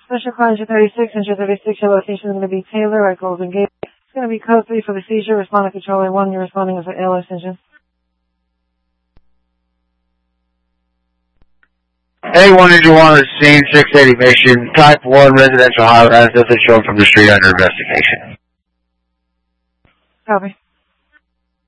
Special call engine 36, engine 36, your location is going to be Taylor at Golden Gate. It's going to be code 3 for the seizure, responding controller 1, you're responding as an ALS engine. A1 engine 1 is scene 680 mission, type 1 residential high-rise, nothing shown from the street under investigation. Copy.